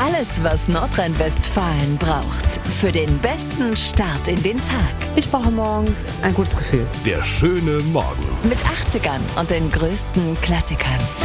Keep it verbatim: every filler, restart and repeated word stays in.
Alles, was Nordrhein-Westfalen braucht für den besten Start in den Tag. Ich brauche morgens ein gutes Gefühl. Der schöne Morgen. Mit achtzigern und den größten Klassikern.